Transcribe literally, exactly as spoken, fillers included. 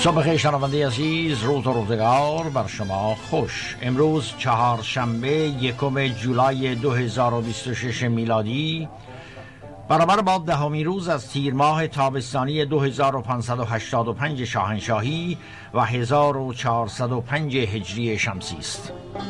صبح خیر شنونده عزیز، روز و روزگار بر شما خوش. امروز چهارشنبه یکم جولای دو هزار و بیست و شش میلادی برابر با دهمین روز از تیر ماه تابستانی دو هزار و پانصد و هشتاد و پنج شاهنشاهی و هزار و چهارصد و پنج هجری شمسی است.